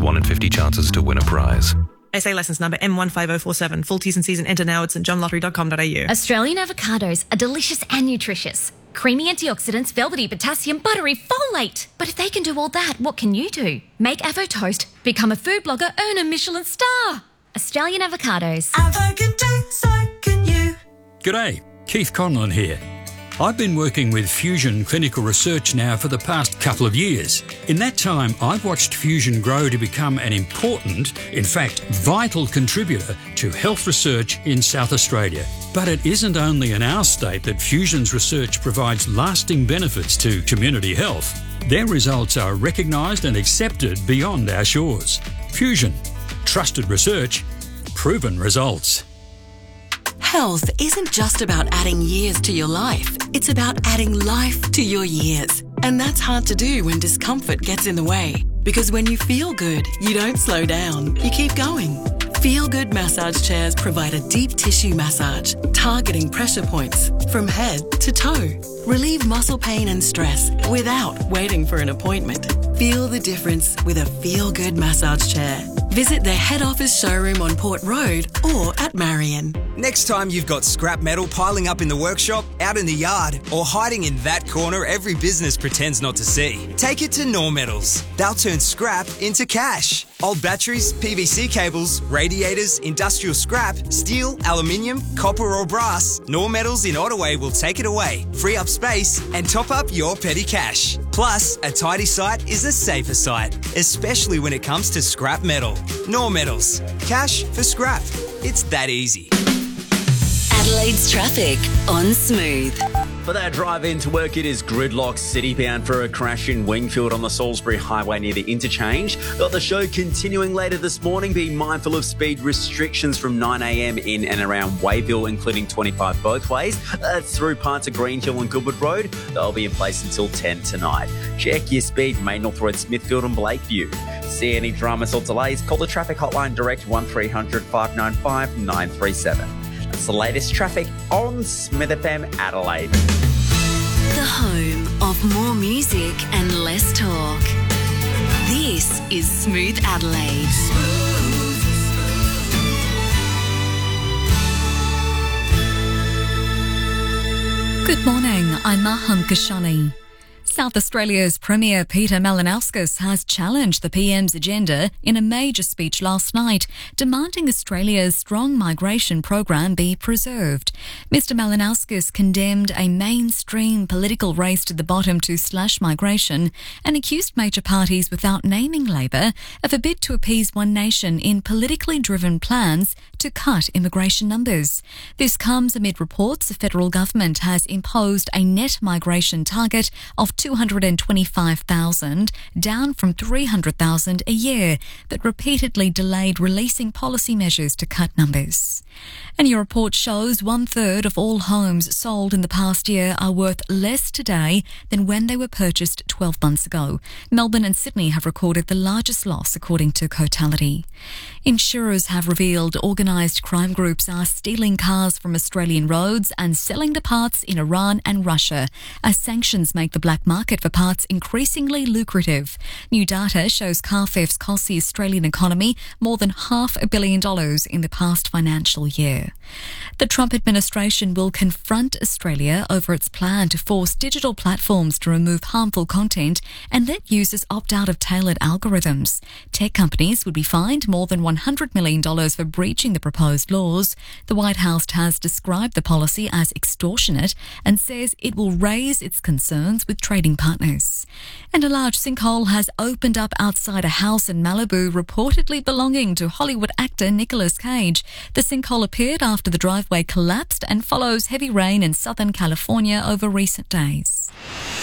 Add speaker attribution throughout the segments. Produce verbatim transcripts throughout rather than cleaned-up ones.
Speaker 1: one in fifty chances to win a prize.
Speaker 2: S A licence number M one five zero four seven. Full T's and C's and enter now at st john lottery dot com dot a u.
Speaker 3: Australian avocados are delicious and nutritious. Creamy antioxidants, velvety potassium, buttery folate. But if they can do all that, what can you do? Make Avo Toast, become a food blogger, earn a Michelin star. Australian avocados.
Speaker 4: Avo can do, so can you.
Speaker 5: G'day, Keith Conlon here. I've been working with Fusion Clinical Research now for the past couple of years. In that time, I've watched Fusion grow to become an important, in fact, vital contributor to health research in South Australia. But it isn't only in our state that Fusion's research provides lasting benefits to community health. Their results are recognised and accepted beyond our shores. Fusion. Trusted research. Proven results.
Speaker 4: Health isn't just about adding years to your life. It's about adding life to your years. And that's hard to do when discomfort gets in the way. Because when you feel good, you don't slow down. You keep going. Feel Good massage chairs provide a deep tissue massage, targeting pressure points from head to toe. Relieve muscle pain and stress without waiting for an appointment. Feel the difference with a Feel Good massage chair. Visit their head office showroom on Port Road or at Marion.
Speaker 6: Next time you've got scrap metal piling up in the workshop, out in the yard, or hiding in that corner every business pretends not to see, take it to Nor Metals. They'll turn scrap into cash. Old batteries, P V C cables, radiators, industrial scrap, steel, aluminium, copper or brass, Nor Metals in Ottaway will take it away, free up space and top up your petty cash. Plus, a tidy site is a safer site, especially when it comes to scrap metal. Nor Metals. Cash for scrap. It's that easy.
Speaker 7: Adelaide's traffic on Smooth.
Speaker 8: For that drive into work, it is gridlock city bound for a crash in Wingfield on the Salisbury Highway near the interchange. Got the show continuing later this morning. Be mindful of speed restrictions from nine a m in and around Wayville, including twenty-five both ways. That's through parts of Greenhill and Goodwood Road. They'll be in place until ten tonight. Check your speed, Main North Road, Smithfield and Blakeview. See any dramas or delays? Call the traffic hotline direct one three hundred, five nine five, nine three seven. That's the latest traffic on Smith F M Adelaide.
Speaker 7: The home of more music and less talk. This is Smooth Adelaide.
Speaker 9: Good morning, I'm Maham Kashani. South Australia's Premier Peter Malinauskas has challenged the P M's agenda in a major speech last night, demanding Australia's strong migration program be preserved. Mister Malinauskas condemned a mainstream political race to the bottom to slash migration and accused major parties without naming Labor of a bid to appease One Nation in politically driven plans to cut immigration numbers. This comes amid reports the federal government has imposed a net migration target of two hundred twenty-five thousand, down from three hundred thousand a year, but repeatedly delayed releasing policy measures to cut numbers. A new report shows one-third of all homes sold in the past year are worth less today than when they were purchased twelve months ago. Melbourne and Sydney have recorded the largest loss, according to Cotality. Insurers have revealed organised crime groups are stealing cars from Australian roads and selling the parts in Iran and Russia, as sanctions make the black market for parts increasingly lucrative. New data shows car thefts cost the Australian economy more than half a billion dollars in the past financial year. The Trump administration will confront Australia over its plan to force digital platforms to remove harmful content and let users opt out of tailored algorithms. Tech companies would be fined more than one hundred million dollars for breaching the proposed laws. The White House has described the policy as extortionate and says it will raise its concerns with trading partners. And a large sinkhole has opened up outside a house in Malibu reportedly belonging to Hollywood actor Nicolas Cage. The sinkhole appeared after the driveway collapsed and follows heavy rain in Southern California over recent days.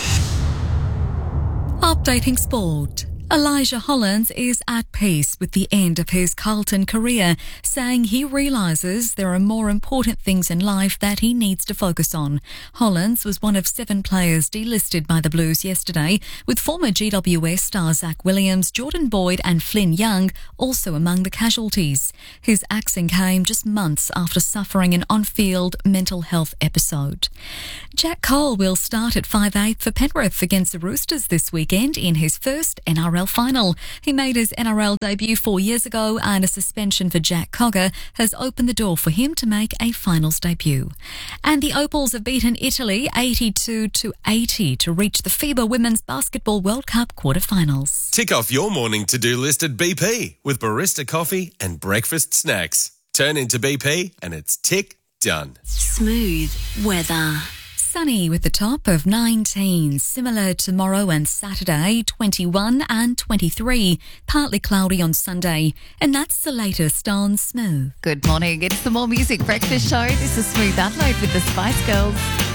Speaker 9: Updating sport. Elijah Hollands is at peace with the end of his Carlton career, saying he realises there are more important things in life that he needs to focus on. Hollands was one of seven players delisted by the Blues yesterday, with former G W S star Zach Williams, Jordan Boyd and Flynn Young also among the casualties. His axing came just months after suffering an on-field mental health episode. Jack Cole will start at five eight for Penrith against the Roosters this weekend in his first N R L R L final. He made his N R L debut four years ago, and a suspension for Jack Cogger has opened the door for him to make a finals debut. And the Opals have beaten Italy eighty-two to eighty to reach the FIBA Women's Basketball World Cup quarterfinals.
Speaker 10: Tick off your morning to-do list at B P with barista coffee and breakfast snacks. Turn into B P and it's tick done.
Speaker 7: Smooth weather.
Speaker 9: Sunny with the top of nineteen, similar tomorrow and Saturday, twenty-one and twenty-three. Partly cloudy on Sunday. And that's the latest on Smooth.
Speaker 11: Good morning. It's the More Music Breakfast Show. This is Smooth Adelaide with the Spice Girls.